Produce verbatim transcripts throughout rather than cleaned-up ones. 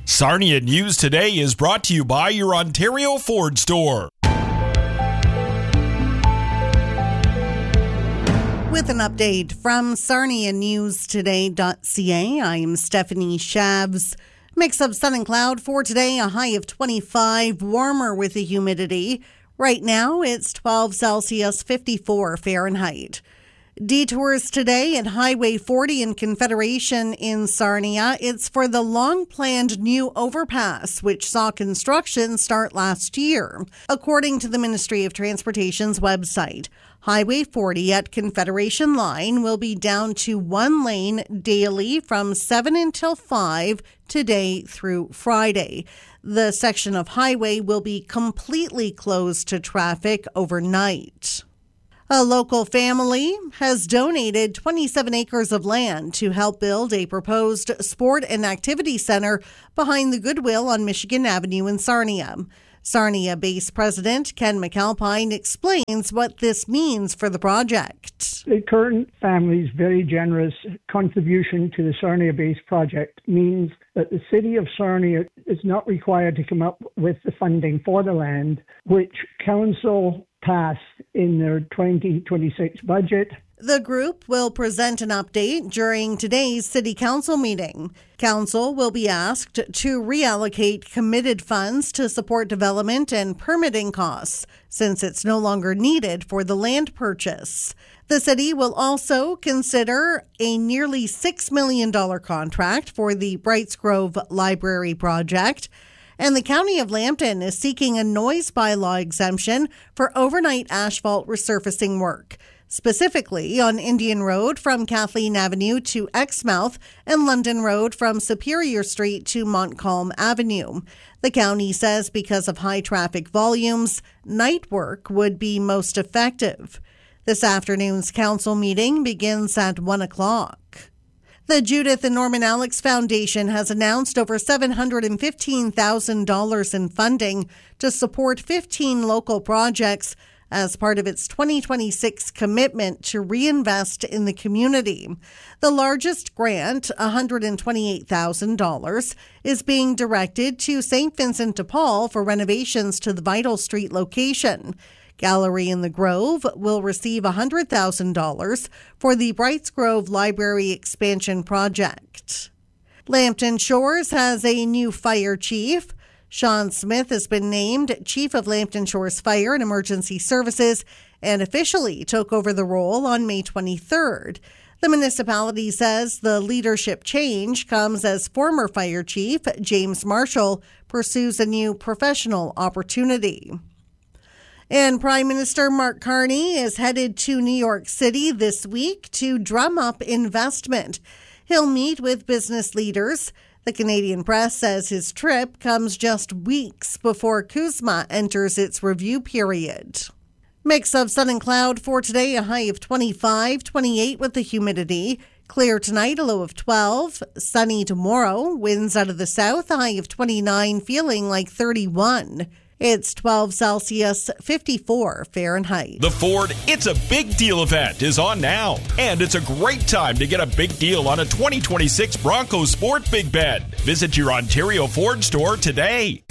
Sarnia News Today is brought to you by your Ontario Ford store. With an update from Sarnia News Today dot C A, I'm Stephanie Shavs. Mix of sun and cloud for today, a high of twenty-five, warmer with the humidity. Right now, it's twelve Celsius, fifty-four Fahrenheit. Detours today at Highway forty in Confederation in Sarnia. It's for the long-planned new overpass, which saw construction start last year. According to the Ministry of Transportation's website, Highway forty at Confederation Line will be down to one lane daily from seven until five today through Friday. The section of highway will be completely closed to traffic overnight. A local family has donated twenty-seven acres of land to help build a proposed sport and activity center behind the Goodwill on Michigan Avenue in Sarnia. Sarnia-based President Ken McAlpine explains what this means for the project. The current family's very generous contribution to the Sarnia-based project means that the City of Sarnia is not required to come up with the funding for the land, which Council passed in their twenty twenty-six budget. The group will present an update during today's City Council meeting. Council will be asked to reallocate committed funds to support development and permitting costs, since it's no longer needed for the land purchase. The city will also consider a nearly six million dollars contract for the Brights Grove Library project. And the County of Lambton is seeking a noise bylaw exemption for overnight asphalt resurfacing work, specifically on Indian Road from Kathleen Avenue to Exmouth and London Road from Superior Street to Montcalm Avenue. The county says because of high traffic volumes, night work would be most effective. This afternoon's council meeting begins at one o'clock. The Judith and Norman Alex Foundation has announced over seven hundred fifteen thousand dollars in funding to support fifteen local projects as part of its twenty twenty-six commitment to reinvest in the community. The largest grant, one hundred twenty-eight thousand dollars, is being directed to Saint Vincent de Paul for renovations to the Vital Street location. Gallery in the Grove will receive one hundred thousand dollars for the Brights Grove Library expansion project. Lambton Shores has a new fire chief. Sean Smith has been named Chief of Lambton Shores Fire and Emergency Services and officially took over the role on May twenty-third. The municipality says the leadership change comes as former fire chief James Marshall pursues a new professional opportunity. And Prime Minister Mark Carney is headed to New York City this week to drum up investment. He'll meet with business leaders. The Canadian Press says his trip comes just weeks before CUSMA enters its review period. Mix of sun and cloud for today, a high of twenty-five, twenty-eight with the humidity. Clear tonight, a low of twelve. Sunny tomorrow, winds out of the south, a high of twenty-nine, feeling like thirty-one. It's twelve Celsius, fifty-four Fahrenheit. The Ford It's a Big Deal event is on now. And it's a great time to get a big deal on a twenty twenty-six Bronco Sport Big Bed. Visit your Ontario Ford store today.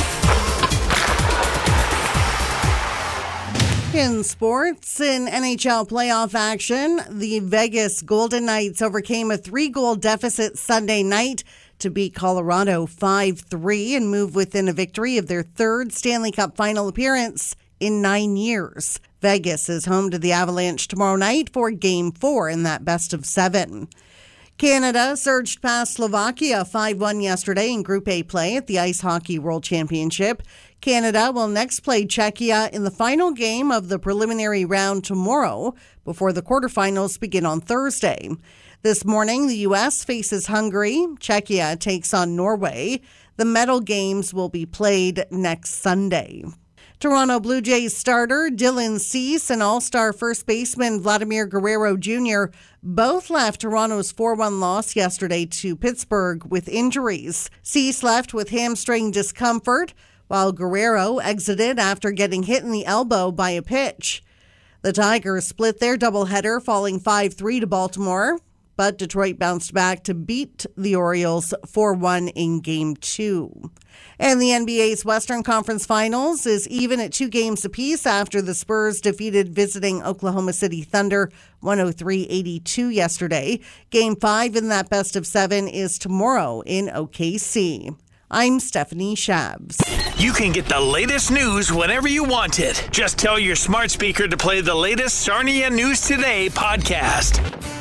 In sports, in N H L playoff action, the Vegas Golden Knights overcame a three-goal deficit Sunday night to beat Colorado five three and move within a victory of their third Stanley Cup final appearance in nine years. Vegas is home to the Avalanche tomorrow night for Game four in that best of seven. Canada surged past Slovakia five one yesterday in Group A play at the Ice Hockey World Championship. Canada will next play Czechia in the final game of the preliminary round tomorrow before the quarterfinals begin on Thursday. This morning, the U S faces Hungary. Czechia takes on Norway. The medal games will be played next Sunday. Toronto Blue Jays starter Dylan Cease and all-star first baseman Vladimir Guerrero Junior both left Toronto's four one loss yesterday to Pittsburgh with injuries. Cease left with hamstring discomfort, while Guerrero exited after getting hit in the elbow by a pitch. The Tigers split their doubleheader, falling five three to Baltimore. but Detroit bounced back to beat the Orioles four one in Game two. And the N B A's Western Conference Finals is even at two games apiece after the Spurs defeated visiting Oklahoma City Thunder one oh three eighty-two yesterday. Game five in that best of seven is tomorrow in O K C. I'm Stephanie Shabs. You can get the latest news whenever you want it. Just tell your smart speaker to play the latest Sarnia News Today podcast.